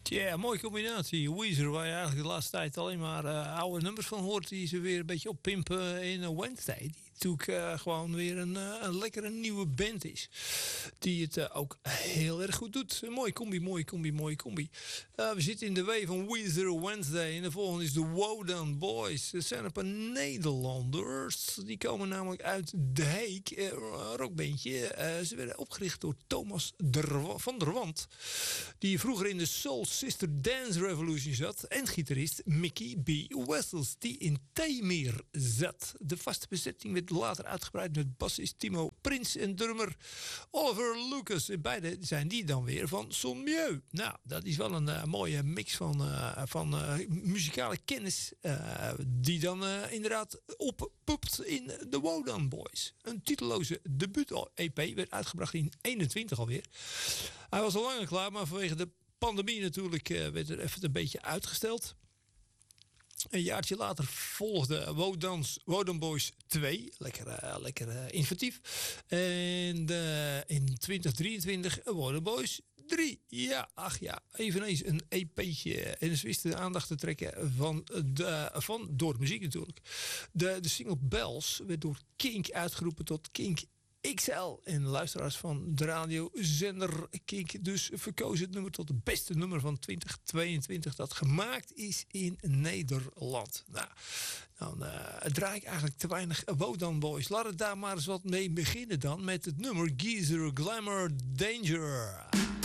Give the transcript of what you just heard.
Ja, mooie combinatie. Weezer, waar je eigenlijk de laatste tijd alleen maar oude nummers van hoort, die ze weer een beetje oppimpen in Wednesday. Die natuurlijk gewoon weer een lekkere nieuwe band is. Die het ook heel erg goed doet. Een mooie combi, mooie combi, mooie combi. We zitten in de W van Weezer Wednesday. En de volgende is de Wodan Boys. Dat zijn een paar Nederlanders. Die komen namelijk uit De Heek. Rockbandje. Ze werden opgericht door Thomas van der Wand. Die vroeger in de Soul Sister Dance Revolution zat. En gitarist Mickey B. Wessels. Die in Theemeer zat. De vaste bezetting werd later uitgebreid met bassist Timo Prins en drummer Oliver Lucas. En beide zijn die dan weer van Son Mieu. Nou, dat is wel een mooie mix van muzikale kennis. Die dan inderdaad oppoept in de Wodan Boys. Een titelloze debuut-EP werd uitgebracht in 21 alweer. Hij was al langer klaar, maar vanwege de pandemie natuurlijk werd er even een beetje uitgesteld. Een jaartje later volgde Wodan Boys 2. Lekker inventief. En in 2023 Wodan Boys 3. Ja, ach ja. Eveneens een EP'tje. En ze wisten de aandacht te trekken door de muziek natuurlijk. De single Bells werd door Kink uitgeroepen tot Kink XL. En luisteraars van de radiozender Kink dus verkozen het nummer tot het beste nummer van 2022 dat gemaakt is in Nederland. Nou, dan draai ik eigenlijk te weinig Wodan Boys. Laten we daar maar eens wat mee beginnen dan met het nummer Geezer Glamour Danger.